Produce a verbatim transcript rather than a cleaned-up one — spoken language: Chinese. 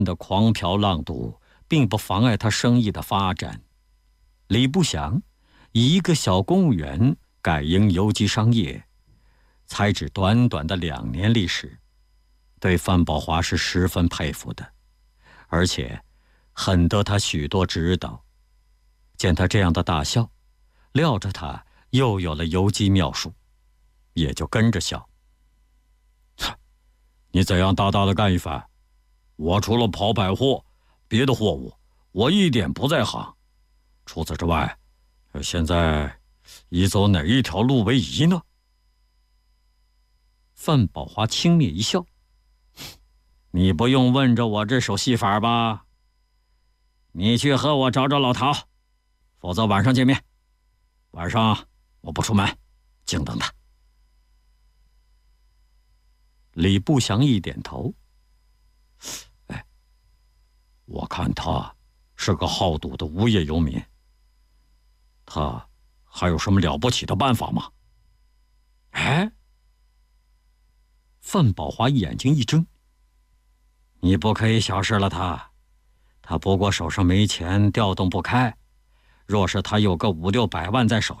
的狂嫖浪赌，并不妨碍他生意的发展。李不祥以一个小公务员改营游击商业，才只短短的两年历史，对范宝华是十分佩服的，而且很得他许多指导。见他这样的大笑，料着他又有了游击妙术，也就跟着笑。你怎样大大的干一番？我除了跑百货，别的货物我一点不在行。除此之外，现在宜走哪一条路为宜呢？范宝华轻蔑一笑：你不用问着我这手戏法吧？你去和我找找老陶，否则晚上见面。晚上我不出门，静等他。李不祥一点头：哎，我看他是个好赌的无业游民，他还有什么了不起的办法吗？哎，范宝华眼睛一睁：你不可以小视了他，他不过手上没钱，调动不开。若是他有个五六百万在手